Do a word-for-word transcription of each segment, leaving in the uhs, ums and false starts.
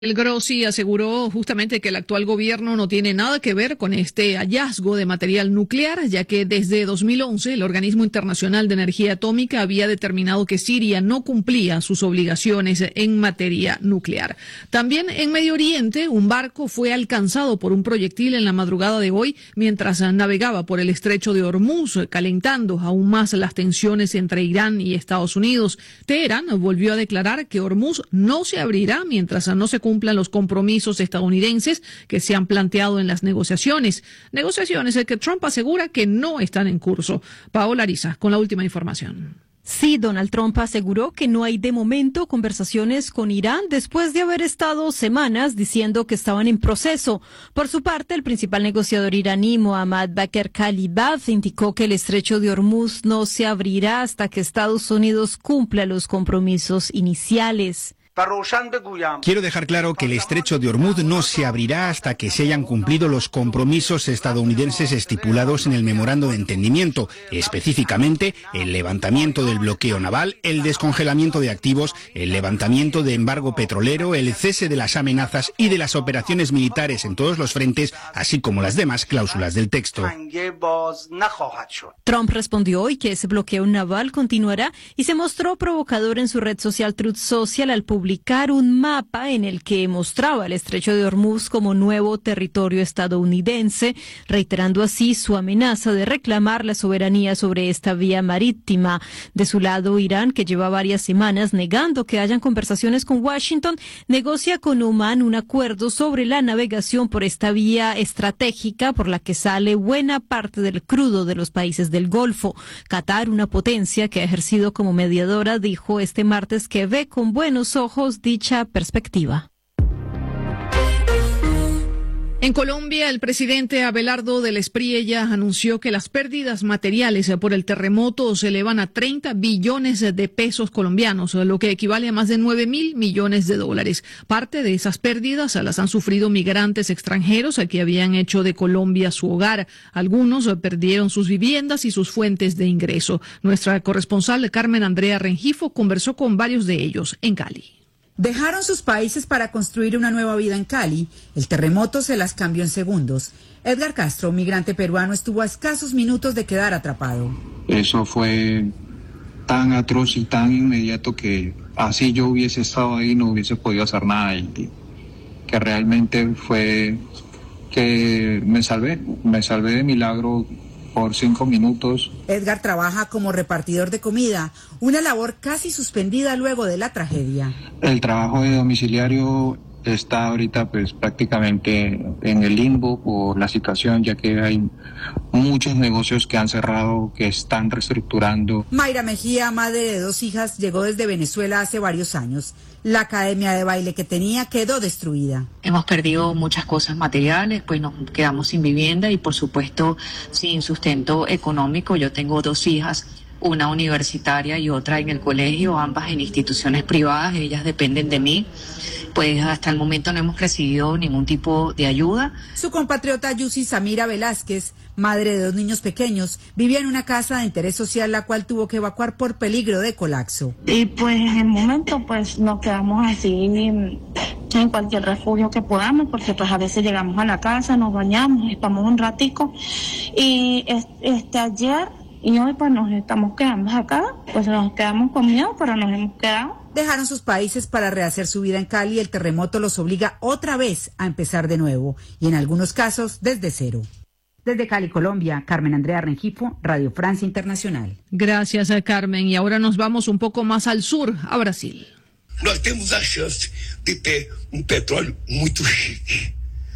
El Grossi aseguró justamente que el actual gobierno no tiene nada que ver con este hallazgo de material nuclear, ya que desde dos mil once el Organismo Internacional de Energía Atómica había determinado que Siria no cumplía sus obligaciones en materia nuclear. También en Medio Oriente, un barco fue alcanzado por un proyectil en la madrugada de hoy mientras navegaba por el estrecho de Hormuz, calentando aún más las tensiones entre Irán y Estados Unidos. Teherán volvió a declarar que Hormuz no se abrirá mientras no se cumplan los compromisos estadounidenses que se han planteado en las negociaciones. Negociaciones que Trump asegura que no están en curso. Paola Ariza, con la última información. Sí, Donald Trump aseguró que no hay de momento conversaciones con Irán después de haber estado semanas diciendo que estaban en proceso. Por su parte, el principal negociador iraní, Mohammad Bakr Kalibaf, indicó que el estrecho de Hormuz no se abrirá hasta que Estados Unidos cumpla los compromisos iniciales. Quiero dejar claro que el estrecho de Hormuz no se abrirá hasta que se hayan cumplido los compromisos estadounidenses estipulados en el memorando de entendimiento, específicamente el levantamiento del bloqueo naval, el descongelamiento de activos, el levantamiento de embargo petrolero, el cese de las amenazas y de las operaciones militares en todos los frentes, así como las demás cláusulas del texto. Trump respondió hoy que ese bloqueo naval continuará y se mostró provocador en su red social Truth Social al publicar un mapa en el que mostraba el estrecho de Hormuz como nuevo territorio estadounidense, reiterando así su amenaza de reclamar la soberanía sobre esta vía marítima. De su lado, Irán, que lleva varias semanas negando que hayan conversaciones con Washington, negocia con Omán un acuerdo sobre la navegación por esta vía estratégica por la que sale buena parte del crudo de los países del Golfo. Qatar, una potencia que ha ejercido como mediadora, dijo este martes que ve con buenos ojos dicha perspectiva. En Colombia, el presidente Abelardo del Espriella anunció que las pérdidas materiales por el terremoto se elevan a treinta billones de pesos colombianos, lo que equivale a más de nueve mil millones de dólares. Parte de esas pérdidas las han sufrido migrantes extranjeros que habían hecho de Colombia su hogar. Algunos perdieron sus viviendas y sus fuentes de ingreso. Nuestra corresponsal Carmen Andrea Rengifo conversó con varios de ellos en Cali. Dejaron sus países para construir una nueva vida en Cali. El terremoto se las cambió en segundos. Edgar Castro, migrante peruano, estuvo a escasos minutos de quedar atrapado. Eso fue tan atroz y tan inmediato que así yo hubiese estado ahí no hubiese podido hacer nada. Y que realmente fue que me salvé, me salvé de milagro por cinco minutos. Edgar trabaja como repartidor de comida, una labor casi suspendida luego de la tragedia. El trabajo de domiciliario está ahorita pues prácticamente en el limbo por la situación, ya que hay muchos negocios que han cerrado, que están reestructurando. Mayra Mejía, madre de dos hijas, llegó desde Venezuela hace varios años. La academia de baile que tenía quedó destruida. Hemos perdido muchas cosas materiales, pues nos quedamos sin vivienda y por supuesto sin sustento económico. Yo tengo dos hijas, una universitaria y otra en el colegio, ambas en instituciones privadas, ellas dependen de mí. Pues hasta el momento no hemos recibido ningún tipo de ayuda. Su compatriota Yusi Samira Velázquez, madre de dos niños pequeños, vivía en una casa de interés social la cual tuvo que evacuar por peligro de colapso. Y pues en el momento pues nos quedamos así en cualquier refugio que podamos, porque pues a veces llegamos a la casa, nos bañamos, estamos un ratico y este ayer y hoy pues nos estamos quedando acá, pues nos quedamos con miedo, pero nos hemos quedado. Dejaron sus países para rehacer su vida en Cali y el terremoto los obliga otra vez a empezar de nuevo y en algunos casos desde cero. Desde Cali, Colombia, Carmen Andrea Rengifo, Radio Francia Internacional. Gracias a Carmen. Y ahora nos vamos un poco más al sur, a Brasil. Nós temos a chance de ter um petróleo muito chique.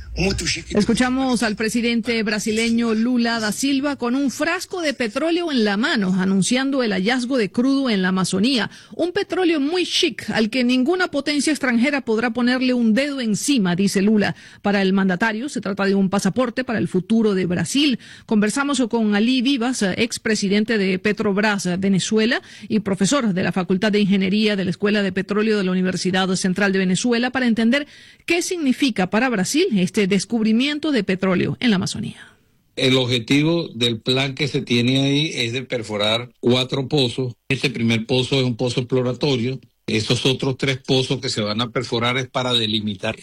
Escuchamos al presidente brasileño Lula da Silva con un frasco de petróleo en la mano, anunciando el hallazgo de crudo en la Amazonía. Un petróleo muy chic, al que ninguna potencia extranjera podrá ponerle un dedo encima, dice Lula. Para el mandatario, se trata de un pasaporte para el futuro de Brasil. Conversamos con Ali Vivas, expresidente de Petrobras Venezuela y profesor de la Facultad de Ingeniería de la Escuela de Petróleo de la Universidad Central de Venezuela, para entender qué significa para Brasil este descubrimiento de petróleo en la Amazonía. El objetivo del plan que se tiene ahí es de perforar cuatro pozos. Este primer pozo es un pozo exploratorio Esos otros tres pozos que se van a perforar es para delimitar